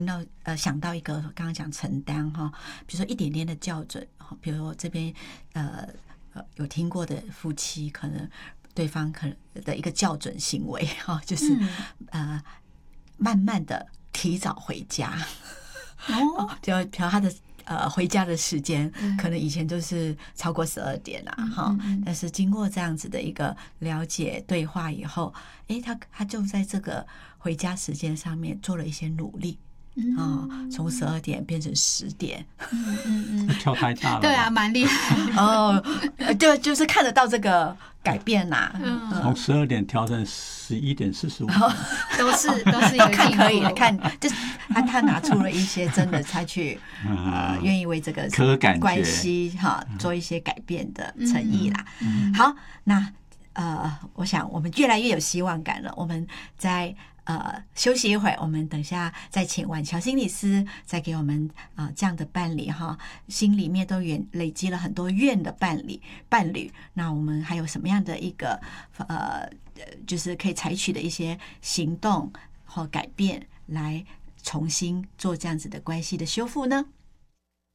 想到一个刚刚讲承担哈，比如说一点点的校准，比如说这边有听过的夫妻，可能对方可能的一个校准行为哈，就是慢慢的提早回家，就比如他的回家的时间，可能以前都是超过12点啊，哈，但是经过这样子的一个了解对话以后，他就在这个回家时间上面做了一些努力。从12点变成10点， 跳太大了， 对啊，蛮厉害哦，就是看得到这个改变呐， 从12点调成11:45， 都是一个看可以看，就是他拿出了一些真的他去愿意为这个关系哈做一些改变的诚意啦。好，那我想我们越来越有希望感了。我们在休息一会儿，我们等一下再请婉乔心理师再给我们这样的伴侣哈，心里面都累积了很多怨的伴侣，那我们还有什么样的一个就是可以采取的一些行动或改变来重新做这样子的关系的修复呢？